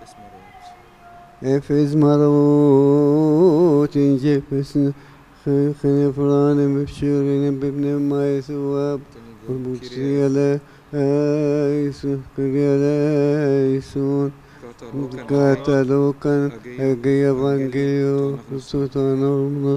افز مروت جفس خنفران مبشورين بابن ما يثواب والمكسيلة يسون قاتلوا كان أجي بانجيو سوتانو